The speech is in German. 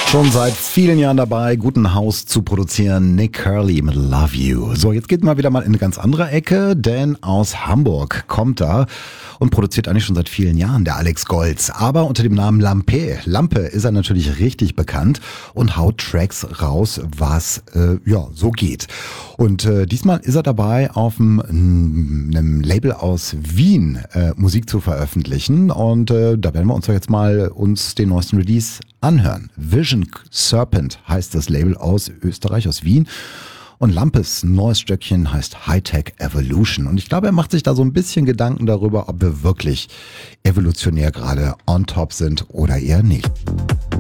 Schon seit vielen Jahren dabei, guten Haus zu produzieren. Nick Curly mit Love You. So, jetzt geht mal wieder mal in eine ganz andere Ecke, denn aus Hamburg kommt er und produziert eigentlich schon seit vielen Jahren der Alex Golz. Aber unter dem Namen Lampe. Lampe ist er natürlich richtig bekannt und haut Tracks raus, was so geht. Und diesmal ist er dabei, auf einem Label aus Wien Musik zu veröffentlichen. Und da werden wir uns jetzt mal den neuesten Release anhören. Vision Serpent heißt das Label aus Österreich, aus Wien. Und Lampes neues Stöckchen heißt Hightech Evolution. Und ich glaube, er macht sich da so ein bisschen Gedanken darüber, ob wir wirklich evolutionär gerade on top sind oder eher nicht.